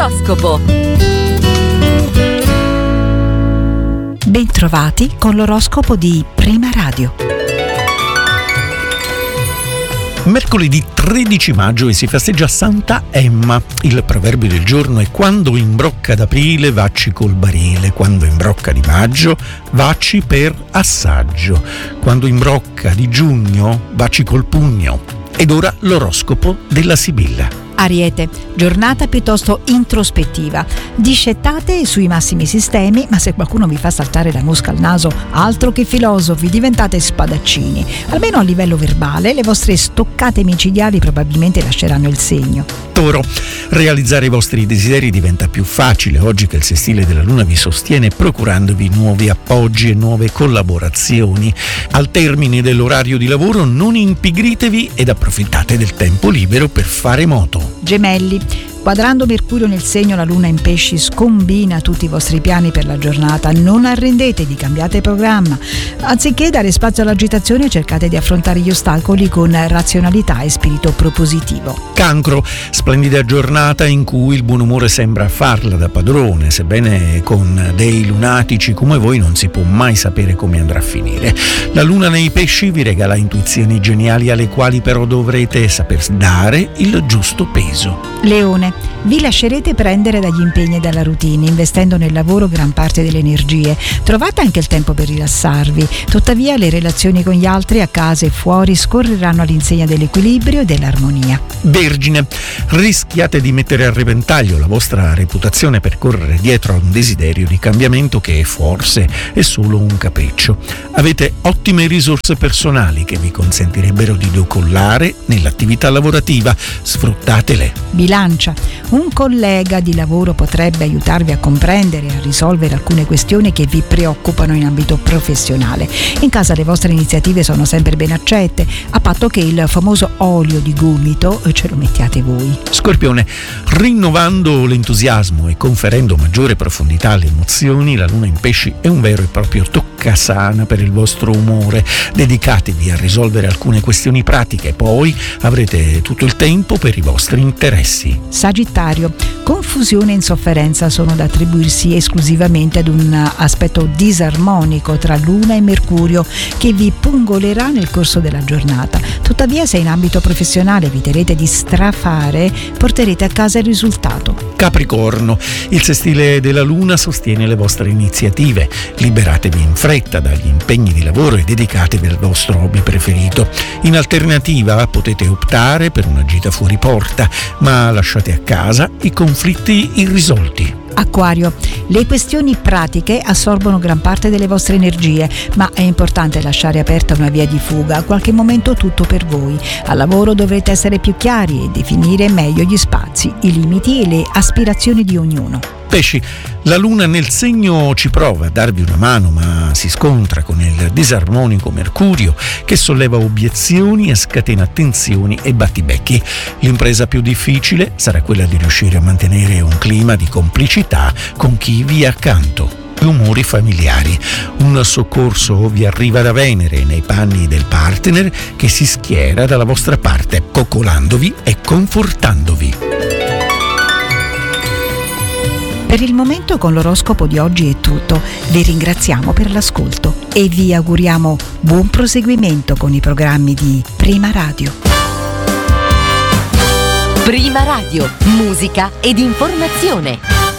L'oroscopo. Bentrovati con l'oroscopo di Prima Radio. Mercoledì 13 maggio e si festeggia Santa Emma. Il proverbio del giorno è: quando imbrocca d'aprile vacci col barile, quando imbrocca di maggio vacci per assaggio, quando imbrocca di giugno vacci col pugno. Ed ora l'oroscopo della Sibilla. Ariete, giornata piuttosto introspettiva. Discettate sui massimi sistemi, ma se qualcuno vi fa saltare la mosca al naso, altro che filosofi, diventate spadaccini. Almeno a livello verbale, le vostre stoccate micidiali probabilmente lasceranno il segno. Toro, realizzare i vostri desideri diventa più facile oggi che il sestile della Luna vi sostiene, procurandovi nuovi appoggi e nuove collaborazioni. Al termine dell'orario di lavoro non impigritevi ed approfittate del tempo libero per fare moto. Gemelli, quadrando Mercurio nel segno, la Luna in Pesci scombina tutti i vostri piani per la giornata. Non arrendetevi, cambiate programma. Anziché dare spazio all'agitazione, cercate di affrontare gli ostacoli con razionalità e spirito propositivo. Cancro, splendida giornata in cui il buon umore sembra farla da padrone, sebbene con dei lunatici come voi non si può mai sapere come andrà a finire. La Luna nei Pesci vi regala intuizioni geniali alle quali però dovrete saper dare il giusto peso. Leone, vi lascerete prendere dagli impegni e dalla routine, investendo nel lavoro gran parte delle energie. Trovate anche il tempo per rilassarvi, tuttavia le relazioni con gli altri a casa e fuori scorreranno all'insegna dell'equilibrio e dell'armonia. Vergine, rischiate di mettere a repentaglio la vostra reputazione per correre dietro a un desiderio di cambiamento che forse è solo un capriccio. Avete ottime risorse personali che vi consentirebbero di decollare nell'attività lavorativa, sfruttatele. Bilancia, un collega di lavoro potrebbe aiutarvi a comprendere e a risolvere alcune questioni che vi preoccupano in ambito professionale. In casa le vostre iniziative sono sempre ben accette, a patto che il famoso olio di gomito ce lo mettiate voi. Scorpione, rinnovando l'entusiasmo e conferendo maggiore profondità alle emozioni, la Luna in Pesci è un vero e proprio toccasana per il vostro umore. Dedicatevi a risolvere alcune questioni pratiche, poi avrete tutto il tempo per i vostri interessi. Sagittario, confusione e insofferenza sono da attribuirsi esclusivamente ad un aspetto disarmonico tra Luna e Mercurio che vi pungolerà nel corso della giornata. Tuttavia, se in ambito professionale eviterete di strafare, porterete a casa il risultato. Capricorno, il sestile della Luna sostiene le vostre iniziative. Liberatevi in fretta dagli impegni di lavoro e dedicatevi al vostro hobby preferito. In alternativa potete optare per una gita fuori porta, ma lasciate a casa i conflitti irrisolti. Acquario, le questioni pratiche assorbono gran parte delle vostre energie, ma è importante lasciare aperta una via di fuga, a qualche momento tutto per voi. Al lavoro dovrete essere più chiari e definire meglio gli spazi, i limiti e le aspirazioni di ognuno. Pesci, la Luna nel segno ci prova a darvi una mano, ma si scontra con il disarmonico Mercurio che solleva obiezioni e scatena tensioni e battibecchi. L'impresa più difficile sarà quella di riuscire a mantenere un clima di complicità con chi vi è accanto. Umori familiari. Un soccorso vi arriva da Venere nei panni del partner che si schiera dalla vostra parte, coccolandovi e confortandovi. Per il momento con l'oroscopo di oggi è tutto. Vi ringraziamo per l'ascolto e vi auguriamo buon proseguimento con i programmi di Prima Radio. Prima Radio, musica ed informazione.